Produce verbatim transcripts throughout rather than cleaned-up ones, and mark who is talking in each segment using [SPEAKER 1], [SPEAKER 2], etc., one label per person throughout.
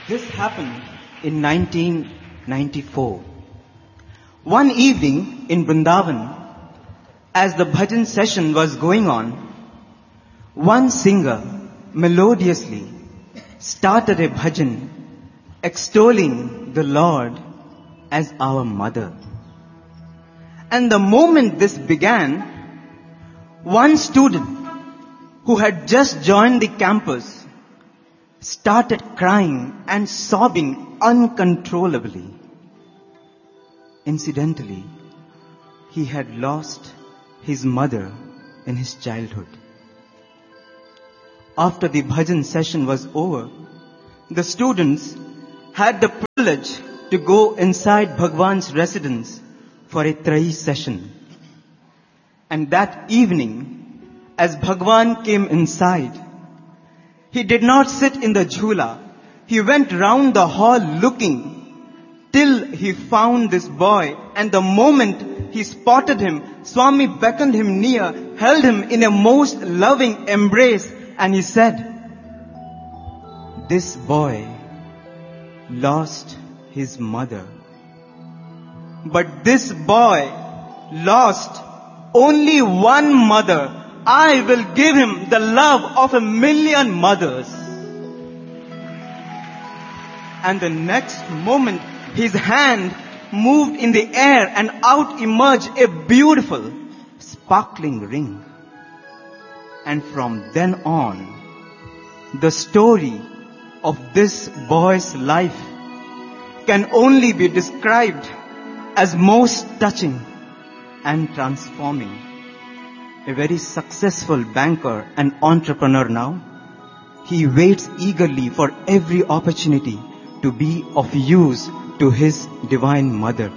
[SPEAKER 1] This happened in nineteen ninety-four. One evening in Vrindavan, as the bhajan session was going on, one singer melodiously started a bhajan extolling the Lord as our mother. And the moment this began, one student who had just joined the campus started crying and sobbing uncontrollably. Incidentally, he had lost his mother in his childhood. After the bhajan session was over, the students had the privilege to go inside Bhagwan's residence for a Trahi session. And that evening, as Bhagwan came inside, he did not sit in the jhula. He went round the hall looking till he found this boy. And the moment he spotted him, Swami beckoned him near, held him in a most loving embrace, and he said, "This boy lost his mother. But this boy lost only one mother. I will give him the love of a million mothers." And the next moment, his hand moved in the air and out emerged a beautiful, sparkling ring. And from then on, the story of this boy's life can only be described as most touching and transforming. A very successful banker and entrepreneur now, he waits eagerly for every opportunity to be of use to his divine mother.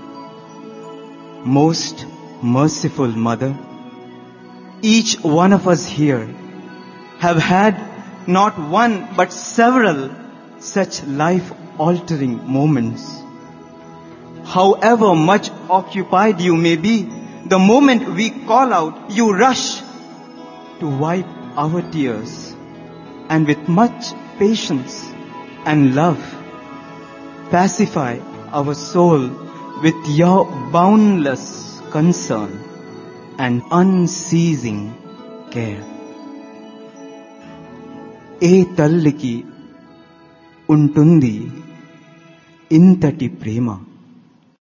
[SPEAKER 1] Most merciful mother, each one of us here have had not one but several such life-altering moments. However much occupied you may be, the moment we call out, you rush to wipe our tears, and with much patience and love, pacify our soul with your boundless concern and unceasing care. ఏ తల్లికి ఉంటుంది ఇంతటి ప్రేమ?